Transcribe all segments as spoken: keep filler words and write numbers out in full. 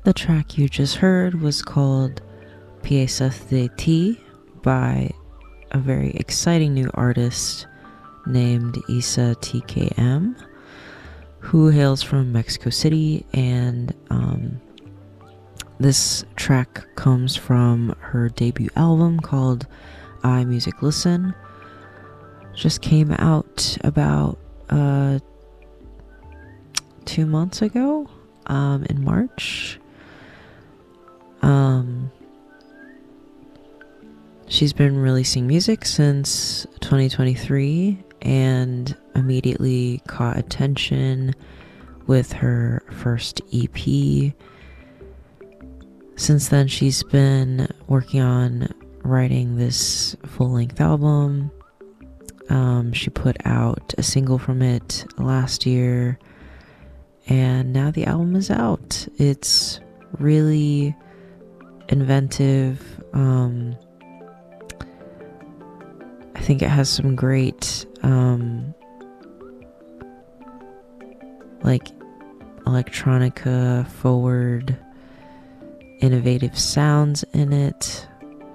The track you just heard was called Piezas de Ti by a very exciting new artist named Isa T K M, who hails from Mexico City, and um, this track comes from her debut album called I Music Listen. Just came out about uh, two months ago, um, in March. Um, she's been releasing music since twenty twenty-three and immediately caught attention with her first E P. Since then, she's been working on writing this full-length album. Um, she put out a single from it last year, and now the album is out. It's really inventive. Um, I think it has some great, um, like, electronica forward, innovative sounds in it.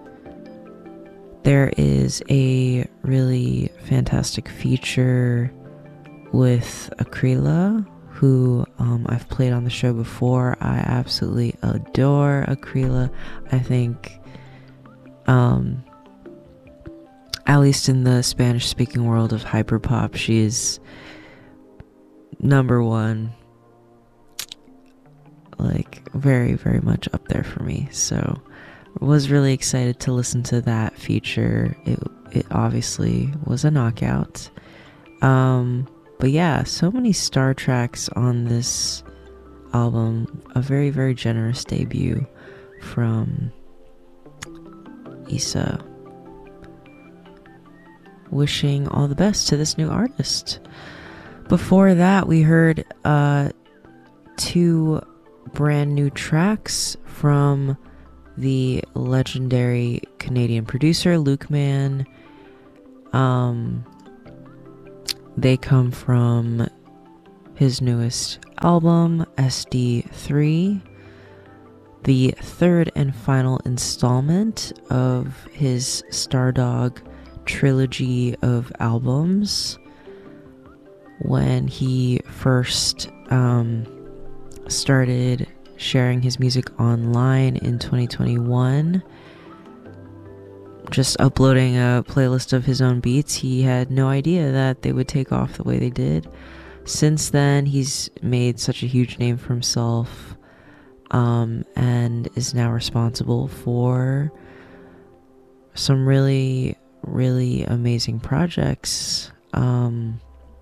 There is a really fantastic feature with Akrila, who um, I've played on the show before. I absolutely adore Akrila. I think, um, at least in the Spanish-speaking world of hyperpop, she is number one. Like, very, very much up there for me. So, was really excited to listen to that feature. It it obviously was a knockout. Um, but yeah, so many star tracks on this album. A very, very generous debut from Isa. Wishing all the best to this new artist. Before that, we heard uh, two brand new tracks from the legendary Canadian producer Luke Mann. Um, they come from his newest album, S D three, the third and final installment of his Stardog trilogy of albums. When he first um, started sharing his music online in twenty twenty-one, just uploading a playlist of his own beats, he had no idea that they would take off the way they did. Since then, he's made such a huge name for himself, um, and is now responsible for some really, really amazing projects. Um,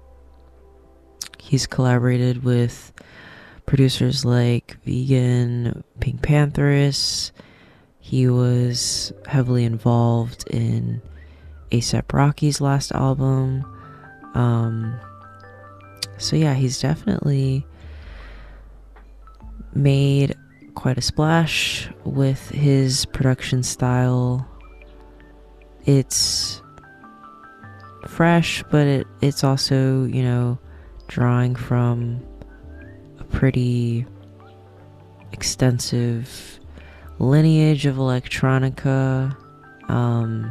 he's collaborated with producers like Vegan, Pink Pantheress. He was heavily involved in A$AP Rocky's last album. Um, so yeah, he's definitely made quite a splash with his production style. It's fresh, but it, it's also, you know, drawing from a pretty extensive lineage of electronica. Um,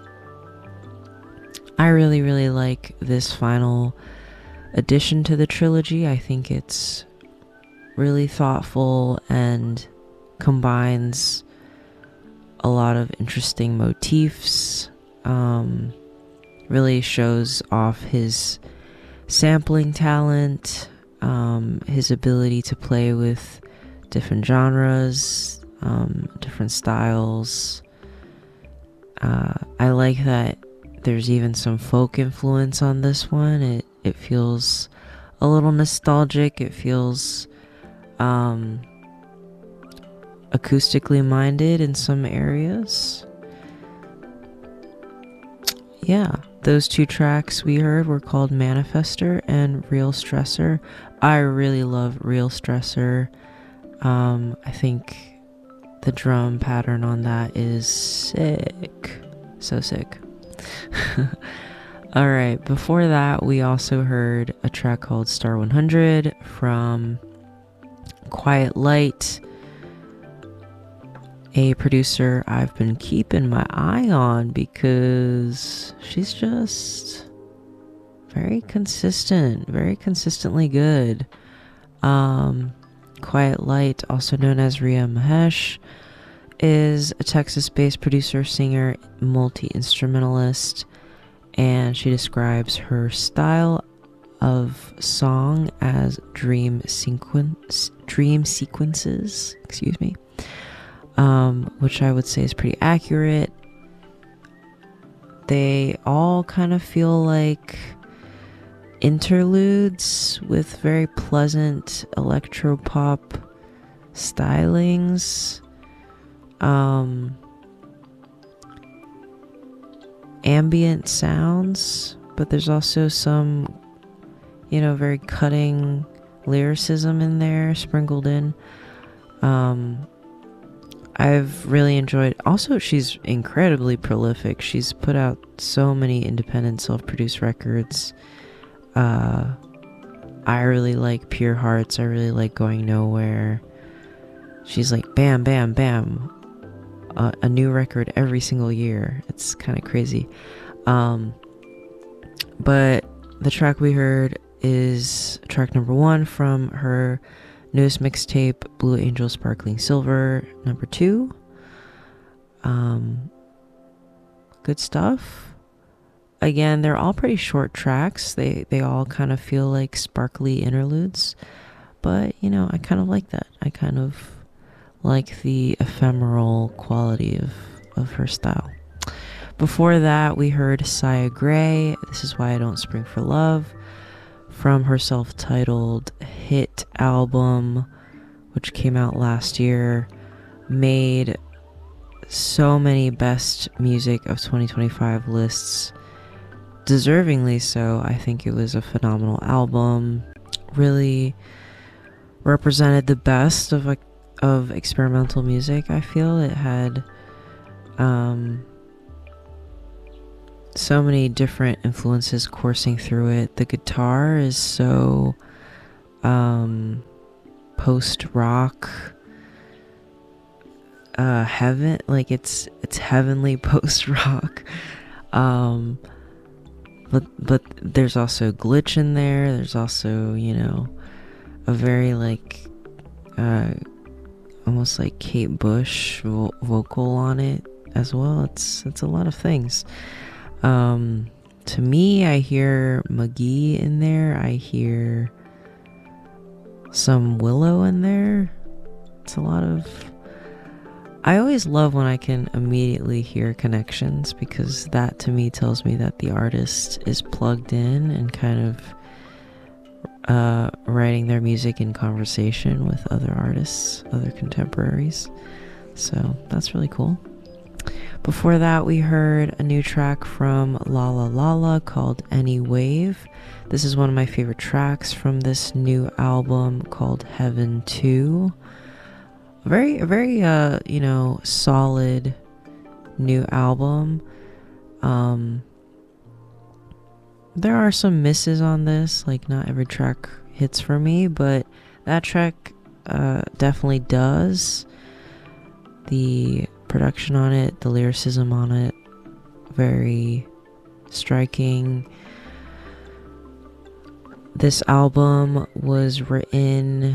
I really, really like this final addition to the trilogy. I think it's really thoughtful and combines a lot of interesting motifs. Um, really shows off his sampling talent, um, his ability to play with different genres, um, different styles. Uh, I like that there's even some folk influence on this one. It it feels a little nostalgic. It feels um, acoustically minded in some areas. Yeah, those two tracks we heard were called Manifester and Real Stressor. I really love Real Stressor. Um, I think the drum pattern on that is sick. So sick. Alright, before that, we also heard a track called Star one hundred from Quiet Light, a producer I've been keeping my eye on because she's just very consistent, very consistently good. Um, Quiet Light, also known as Rhea Mahesh, is a Texas-based producer, singer, multi-instrumentalist, and she describes her style of song as dream sequence, dream sequences, excuse me, um, which I would say is pretty accurate. They all kind of feel like interludes with very pleasant electropop stylings, um, ambient sounds, but there's also some, you know, very cutting lyricism in there sprinkled in. Um, I've really enjoyed. Also, she's incredibly prolific. She's put out so many independent self-produced records. Uh, I really like Pure Hearts. I really like Going Nowhere. She's like bam, bam, bam. Uh, a new record every single year. It's kind of crazy. Um, but the track we heard is track number one from her newest mixtape, Blue Angel Sparkling Silver, number two. Um, good stuff. Again, they're all pretty short tracks. They they all kind of feel like sparkly interludes. But, you know, I kind of like that. I kind of like the ephemeral quality of, of her style. Before that, we heard Sia Gray, This Is Why I Don't Spring for Love, from her self-titled hit album, which came out last year. Made so many best music of twenty twenty-five lists. Deservingly so. I think it was a phenomenal album. Really represented the best of like of experimental music. I feel it had um, so many different influences coursing through it. The guitar is so um, post-rock, uh, heaven, like it's it's heavenly post-rock. Um, But but there's also glitch in there. There's also, you know, a very like, uh, almost like Kate Bush vo- vocal on it as well. It's it's a lot of things. Um, to me, I hear McGee in there. I hear some Willow in there. It's a lot of. I always love when I can immediately hear connections, because that to me tells me that the artist is plugged in and kind of uh, writing their music in conversation with other artists, other contemporaries. So that's really cool. Before that, we heard a new track from Lala Lala called Any Wave. This is one of my favorite tracks from this new album called Heaven two. Very, very, uh, you know, solid new album. Um, there are some misses on this, like not every track hits for me, but that track uh, definitely does. The production on it, the lyricism on it, very striking. This album was written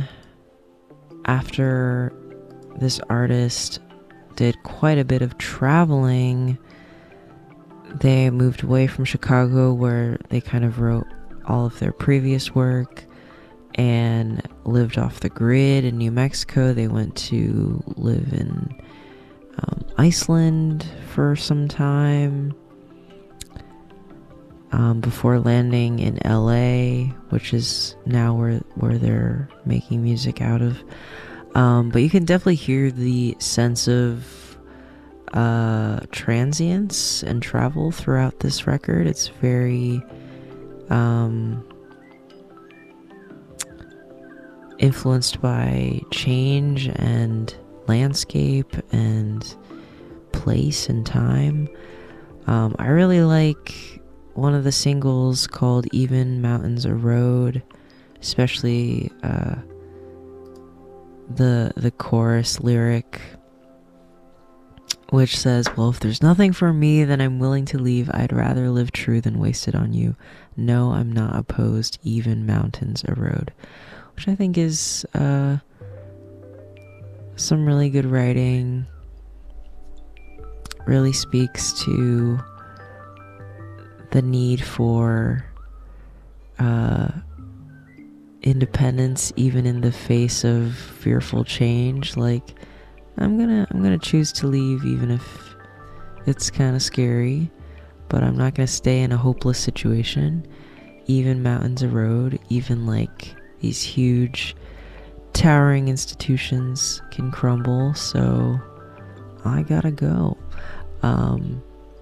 after this artist did quite a bit of traveling. They moved away from Chicago, where they kind of wrote all of their previous work, and lived off the grid in New Mexico. They went to live in um, Iceland for some time um, before landing in L A, which is now where, where they're making music out of. Um, but you can definitely hear the sense of uh, transience and travel throughout this record. It's very um, influenced by change and landscape and place and time. Um, I really like one of the singles called Even Mountains a Road, especially uh, the the chorus lyric which says, well, if there's nothing for me, then I'm willing to leave. I'd rather live true than waste it on you. No, I'm not opposed. Even mountains erode. Which I think is uh, some really good writing. Really speaks to the need for uh, independence, even in the face of fearful change. Like, I'm gonna I'm gonna choose to leave, even if it's kind of scary, but I'm not gonna stay in a hopeless situation. Even mountains erode. Even like these huge, towering institutions can crumble. So I gotta go. Um,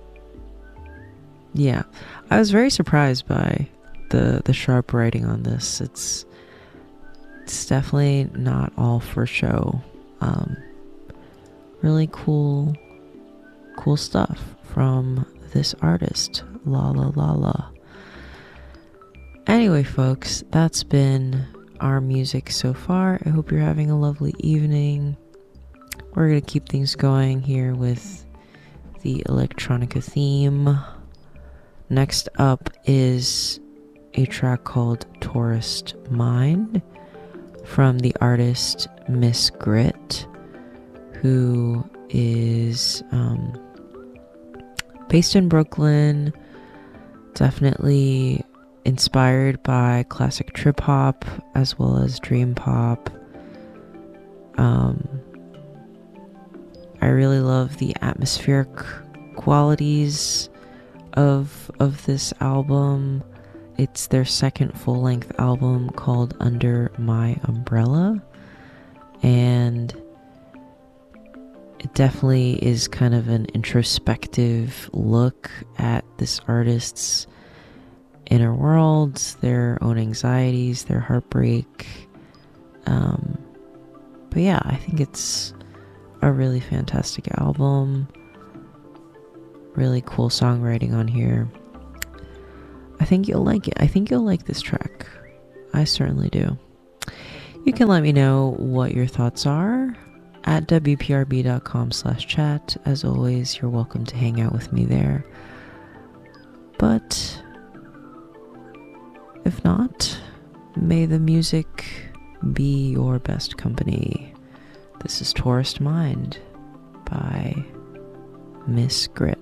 yeah, I was very surprised by the the sharp writing on this. It's it's definitely not all for show. Um, really cool, cool stuff from this artist, La La La La. Anyway, folks, that's been our music so far. I hope you're having a lovely evening. We're gonna keep things going here with the electronica theme. Next up is a track called Tourist Mind from the artist Miss Grit, who is um, based in Brooklyn, definitely inspired by classic trip hop as well as dream pop. Um, I really love the atmospheric qualities of of this album. It's their second full-length album called Under My Umbrella, and it definitely is kind of an introspective look at this artist's inner worlds, their own anxieties, their heartbreak. Um, but yeah, I think it's a really fantastic album. Really cool songwriting on here. I think you'll like it. I think you'll like this track. I certainly do. You can let me know what your thoughts are at w p r b dot com slash chat. As always, you're welcome to hang out with me there. But if not, may the music be your best company. This is Tourist Mind by Miss Grit.